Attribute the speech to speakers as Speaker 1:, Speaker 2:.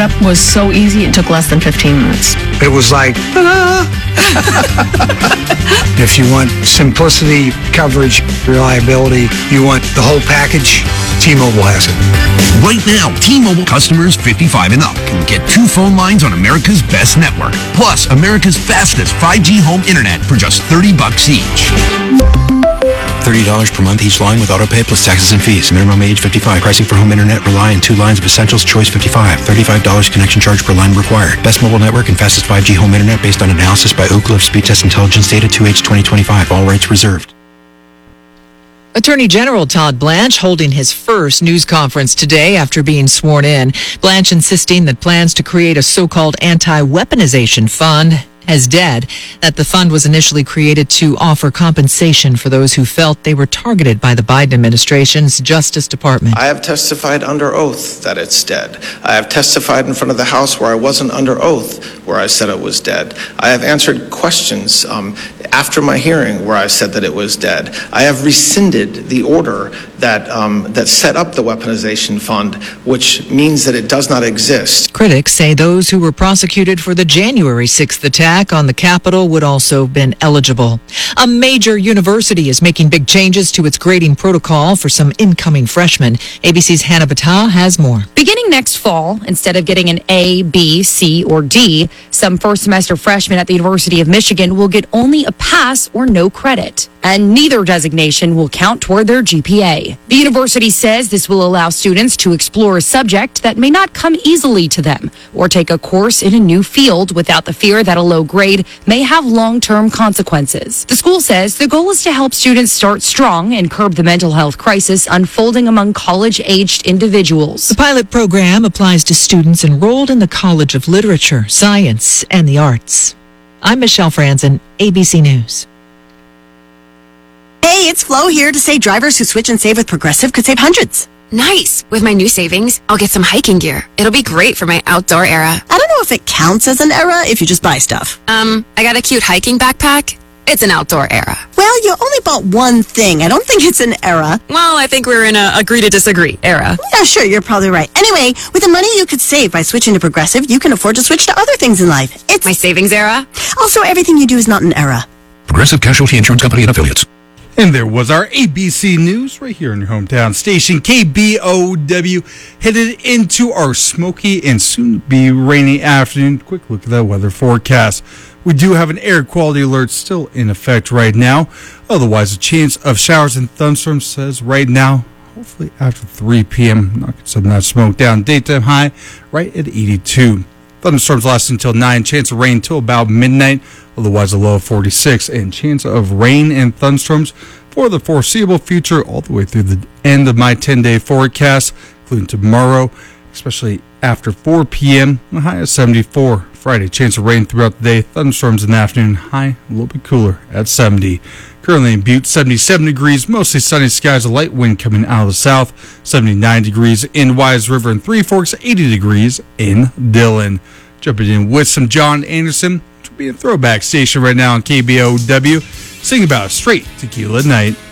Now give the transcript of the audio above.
Speaker 1: setup was so easy, it took less than 15 minutes.
Speaker 2: It was like, ta-da! If you want simplicity, coverage, reliability, you want the whole package, T-Mobile has it.
Speaker 3: Right now, T-Mobile customers 55 and up can get 2 phone lines on America's best network, plus America's fastest 5G home internet for just $30 each.
Speaker 4: $30 per month each line with autopay plus taxes and fees. Minimum age 55. Pricing for home internet rely on 2 lines of Essentials Choice 55. $35 connection charge per line required. Best mobile network and fastest 5G home internet based on analysis by Oak Cliff Speed Test Intelligence data 2H 2025. All rights reserved.
Speaker 5: Attorney General Todd Blanche holding his first news conference today after being sworn in. Blanche insisting that plans to create a so-called anti-weaponization fund as dead, that the fund was initially created to offer compensation for those who felt they were targeted by the Biden administration's Justice Department.
Speaker 6: I have testified under oath that it's dead. I have testified in front of the House where I wasn't under oath where I said it was dead. I have answered questions after my hearing where I said that it was dead. I have rescinded the order that set up the weaponization fund, which means that it does not exist.
Speaker 5: Critics say those who were prosecuted for the January 6th attack on the Capitol would also have been eligible. A major university is making big changes to its grading protocol for some incoming freshmen. ABC's Hannah Battah has more.
Speaker 7: Beginning next fall, instead of getting an A, B, C, or D, some first semester freshmen at the University of Michigan will get only a pass or no credit. And neither designation will count toward their GPA. The university says this will allow students to explore a subject that may not come easily to them or take a course in a new field without the fear that a low grade may have long-term consequences. The school says the goal is to help students start strong and curb the mental health crisis unfolding among college-aged individuals.
Speaker 5: The pilot program applies to students enrolled in the College of Literature, Science, and the Arts. I'm Michelle Franzen, ABC News.
Speaker 8: Hey, it's Flo here to say drivers who switch and save with Progressive could save hundreds.
Speaker 9: Nice. With my new savings, I'll get some hiking gear. It'll be great for my outdoor era.
Speaker 8: I don't know if it counts as an era if you just buy stuff.
Speaker 9: I got a cute hiking backpack. It's an outdoor era.
Speaker 8: Well, you only bought one thing. I don't think it's an era.
Speaker 9: Well, I think we're in a agree to disagree era.
Speaker 8: Yeah, sure, you're probably right. Anyway, with the money you could save by switching to Progressive, you can afford to switch to other things in life. It's
Speaker 9: my savings era.
Speaker 8: Also, everything you do is not an era.
Speaker 3: Progressive Casualty Insurance Company and Affiliates.
Speaker 10: And there was our ABC News right here in your hometown station, KBOW, headed into our smoky and soon-to-be rainy afternoon. Quick look at that weather forecast. We do have an air quality alert still in effect right now. Otherwise, a chance of showers and thunderstorms says right now, hopefully after 3 p.m. Knocking some of that smoke down. Daytime high right at 82. Thunderstorms last until 9. Chance of rain until about midnight. Otherwise, a low of 46. And chance of rain and thunderstorms for the foreseeable future all the way through the end of my 10-day forecast, including tomorrow, especially after 4 p.m. A high of 74. Friday, chance of rain throughout the day. Thunderstorms in the afternoon. High a little bit cooler at 70. Currently in Butte, 77 degrees. Mostly sunny skies. A light wind coming out of the south. 79 degrees in Wise River and Three Forks. 80 degrees in Dillon. Jumping in with some John Anderson. Which will be a throwback station right now on KBOW. Sing about a straight tequila night.